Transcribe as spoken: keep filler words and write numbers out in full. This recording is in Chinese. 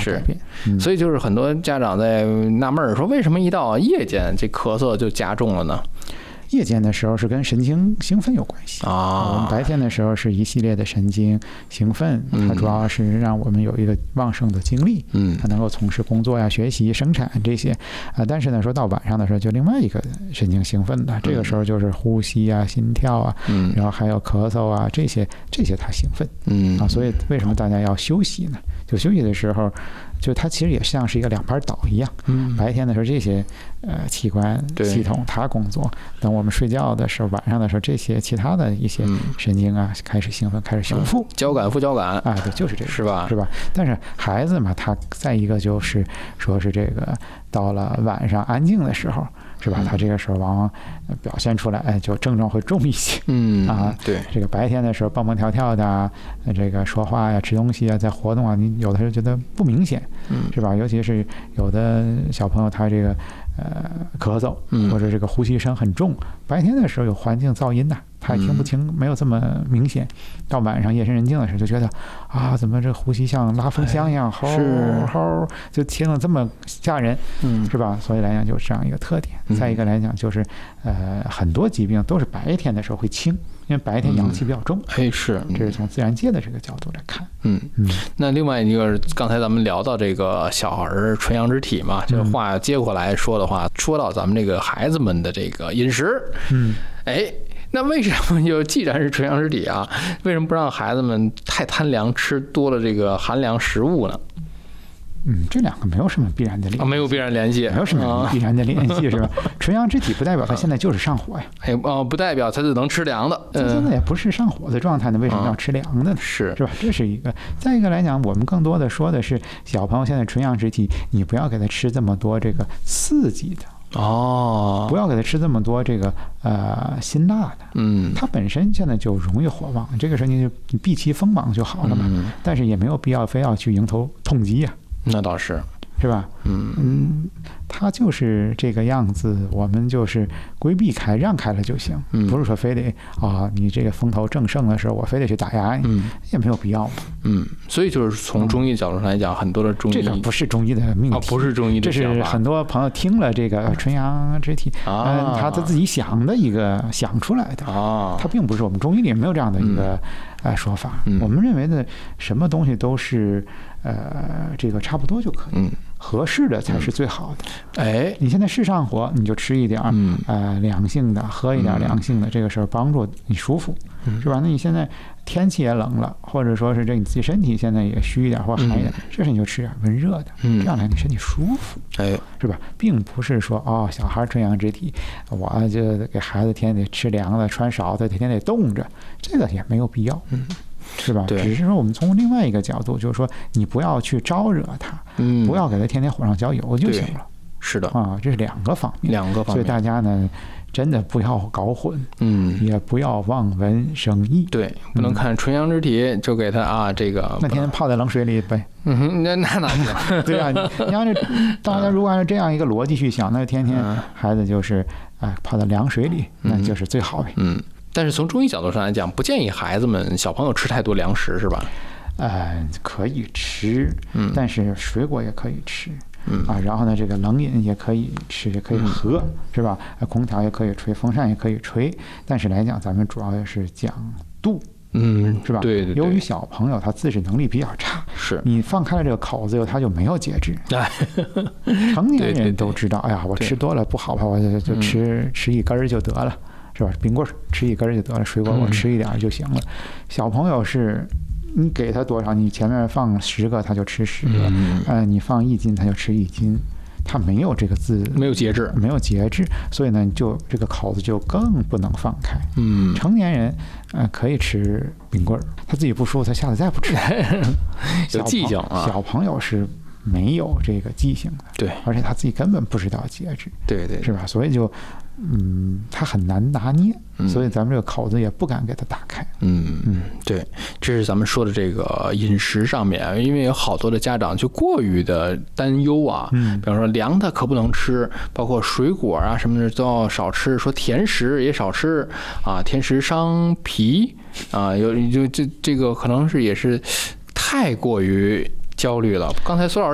改变。嗯、 所以就是很多家长在纳闷儿，说为什么一到夜间这咳嗽就加重了呢？ 夜间的时候是跟神经兴奋有关系啊， 我们白天的时候是一系列的神经兴奋，它主要是让我们有一个旺盛的精力， 嗯， 它能够从事工作呀、学习、生产这些啊。但是呢，说到晚上的时候，就另外一个神经兴奋的，这个时候就是呼吸啊、心跳啊， 嗯， 然后还有咳嗽啊，这些这些它兴奋， 嗯啊，所以为什么大家要休息呢？就休息的时候，就它其实也像是一个两盘倒一样， 嗯， 白天的时候这些呃器官系统它工作，等我们睡觉的时候，晚上的时候这些其他的一些神经啊、嗯、开始兴奋，开始修复， 嗯、交感副交感啊，对，就是这个， 是吧？ 是吧？但是孩子嘛，他再一个就是说是这个到了晚上安静的时候。是吧？他这个时候往往表现出来，哎，就症状会重一些。 嗯啊， 对， 这个白天的时候蹦蹦跳跳的，这个说话呀、吃东西啊、在活动啊，你有的时候觉得不明显， 嗯， 是吧？尤其是有的小朋友他这个呃咳嗽，或者这个呼吸声很重，白天的时候有环境噪音呐、啊，他也听不清，没有这么明显。到晚上夜深人静的时候，就觉得啊，怎么这呼吸像拉风箱一样，吼吼，就听了这么吓人， 嗯， 是吧？所以来讲就是这样一个特点。再一个来讲就是，呃，很多疾病都是白天的时候会轻，因为白天阳气比较重。 哎，是， 这是从自然界的这个角度来看。 嗯嗯。那另外一个，刚才咱们聊到这个小儿纯阳之体嘛，这个话接过来说的话，说到咱们这个孩子们的这个饮食， 嗯， 哎。那为什么就既然是纯阳之体啊，为什么不让孩子们太贪凉，吃多了这个寒凉食物呢？ 嗯，这两个没有什么必然的联系、 啊，没有必然联系， 没有什么必然的联系，是吧？纯阳之体不代表它现在就是上火呀， 哎哦，不代表它就能吃凉的， 它现在也不是上火的状态呢，为什么要吃凉的呢？ 是是吧？这是一个。再一个来讲，我们更多的说的是小朋友现在纯阳之体，你不要给他吃这么多这个刺激的。 哦， 不要给他吃这么多这个呃辛辣的， 嗯， 他本身现在就容易火旺，这个时候你就你避其锋芒就好了嘛， 嗯、 但是也没有必要非要去迎头痛击呀、 啊，那倒是， 是吧？ 嗯嗯，他就是这个样子，我们就是规避开、让开了就行， 嗯、 不是说非得啊、哦，你这个风头正盛的时候，我非得去打压你， 嗯， 也没有必要嘛。 嗯，所以就是从中医角度上来讲，嗯、很多的中医这个不是中医的命题， 啊，不是中医的想法， 这是很多朋友听了这个纯阳之体，嗯、 啊， 他他自己想的一个想出来的啊， 他并不是我们中医里没有这样的一个、嗯、呃说法、 嗯。 我们认为的什么东西都是呃这个差不多就可以， 嗯， 合适的才是最好的。 嗯、哎， 你现在是上火，你就吃一点儿、 嗯、 呃凉性的，喝一点凉性的，嗯、这个时候帮助你舒服， 嗯、 是吧？那你现在天气也冷了，或者说是这你自己身体现在也虚一点或寒一点，嗯、这时候你就吃点温热的， 嗯、 这样来你身体舒服， 哎， 是吧？并不是说哦，小孩纯阳之体，我就给孩子天天得吃凉的，穿袄的，天天得冻着，这个也没有必要， 嗯。 是吧？只是说我们从另外一个角度，就是说你不要去招惹他， 嗯， 不要给他天天火上浇油就行了。 是的啊，这是两个方面， 两个方面。 所以大家呢，真的不要搞混， 嗯， 也不要望文生义。 对，不能看纯阳之体就给他啊这个， 那天天泡在冷水里呗。 嗯哼，那那哪行？ 对啊，你要是大家如果按照这样一个逻辑去想，那天天孩子就是哎泡在凉水里，那就是最好呗。 嗯。但是从中医角度上来讲，不建议孩子们、小朋友吃太多凉食，是吧？ 呃，可以吃， 嗯， 但是水果也可以吃， 嗯啊，然后呢，这个冷饮也可以吃，也可以喝， 嗯、 是吧？空调也可以吹，风扇也可以吹，但是来讲，咱们主要是讲度。 嗯， 是吧？ 对对对。 由于小朋友他自制能力比较差， 是你放开了这个口子以后，他就没有节制。 哎， 成年人都知道， 对对对， 哎呀，我吃多了不好吧，我就就吃、嗯、吃一根儿就得了。是吧？冰棍吃一根就得了，水果我吃一点就行了。嗯、小朋友是，你给他多少，你前面放十个他就吃十个， 嗯、 呃，你放一斤他就吃一斤，他没有这个自， 没有节制， 没有节制，所以呢，就这个口子就更不能放开。 嗯， 成年人呃可以吃冰棍他自己不舒服，他下次再不吃。 有记性啊， 小朋友是没有这个记性的， 对， 而且他自己根本不知道节制， 对 对, 对， 是吧？所以就。嗯，他很难拿捏， 嗯、 所以咱们这个口子也不敢给他打开。 嗯嗯，对，这是咱们说的这个饮食上面，因为有好多的家长就过于的担忧啊， 嗯， 比方说凉的可不能吃，包括水果啊什么的都要少吃，说甜食也少吃啊，甜食伤脾啊，有就这这个可能是也是太过于焦虑了。刚才苏老师